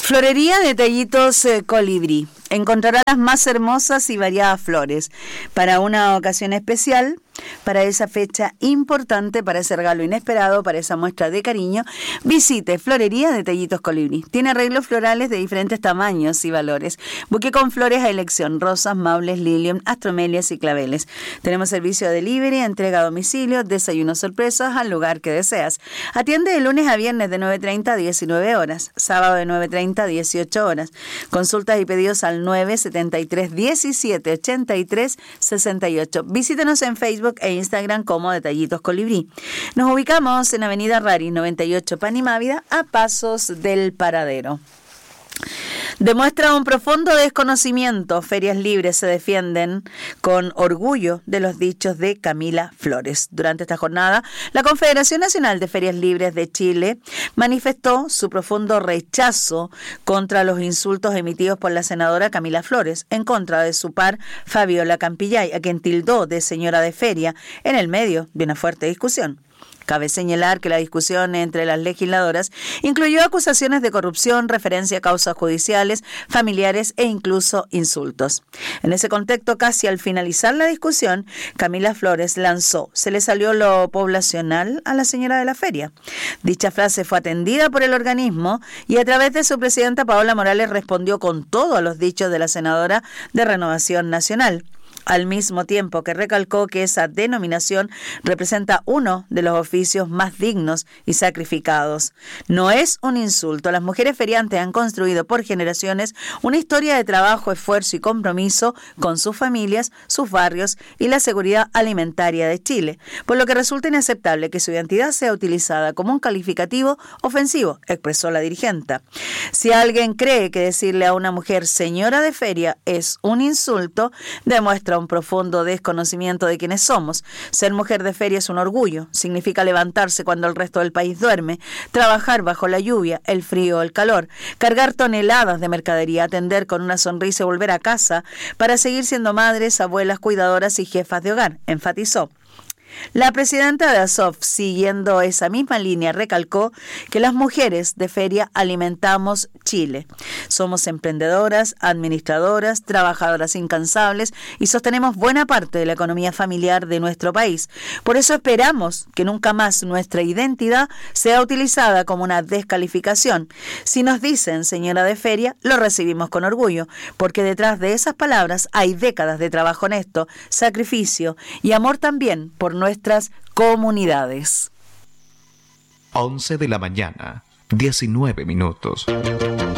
Florería Detallitos Colibrí. Encontrará las más hermosas y variadas flores para una ocasión especial, para esa fecha importante, para ese regalo inesperado, para esa muestra de cariño. Visite Florería Detallitos Colibrí. Tiene arreglos florales de diferentes tamaños y valores. Buque con flores a elección: rosas, maules, lilium, astromelias y claveles. Tenemos servicio de delivery, entrega a domicilio, desayunos sorpresas al lugar que deseas. Atiende de lunes a viernes de 9:30 a 19 horas, sábado de 9:30 a 18 horas. Consultas y pedidos al 973 17 83 68. Visítenos en Facebook e Instagram como Detallitos Colibrí. Nos ubicamos en Avenida Rari 98 Panimávida, a pasos del paradero. Demuestra un profundo desconocimiento. Ferias Libres se defienden con orgullo de los dichos de Camila Flores. Durante esta jornada, la Confederación Nacional de Ferias Libres de Chile manifestó su profundo rechazo contra los insultos emitidos por la senadora Camila Flores en contra de su par Fabiola Campillay, a quien tildó de señora de feria en el medio de una fuerte discusión. Cabe señalar que la discusión entre las legisladoras incluyó acusaciones de corrupción, referencia a causas judiciales, familiares e incluso insultos. En ese contexto, casi al finalizar la discusión, Camila Flores lanzó: "Se le salió lo poblacional a la señora de la feria". Dicha frase fue atendida por el organismo y a través de su presidenta Paola Morales respondió con todo a los dichos de la senadora de Renovación Nacional, al mismo tiempo que recalcó que esa denominación representa uno de los oficios más dignos y sacrificados. No es un insulto. Las mujeres feriantes han construido por generaciones una historia de trabajo, esfuerzo y compromiso con sus familias, sus barrios y la seguridad alimentaria de Chile, por lo que resulta inaceptable que su identidad sea utilizada como un calificativo ofensivo, expresó la dirigente. Si alguien cree que decirle a una mujer señora de feria es un insulto, demuestra un profundo desconocimiento de quiénes somos. Ser mujer de feria es un orgullo. Significa levantarse cuando el resto del país duerme, trabajar bajo la lluvia, el frío, el calor, cargar toneladas de mercadería, atender con una sonrisa y volver a casa para seguir siendo madres, abuelas, cuidadoras y jefas de hogar, enfatizó. La presidenta de ASOF, siguiendo esa misma línea, recalcó que las mujeres de feria alimentamos Chile. Somos emprendedoras, administradoras, trabajadoras incansables y sostenemos buena parte de la economía familiar de nuestro país. Por eso esperamos que nunca más nuestra identidad sea utilizada como una descalificación. Si nos dicen señora de feria, lo recibimos con orgullo, porque detrás de esas palabras hay décadas de trabajo honesto, sacrificio y amor también por nuestras comunidades. 11 de la mañana, 19 minutos.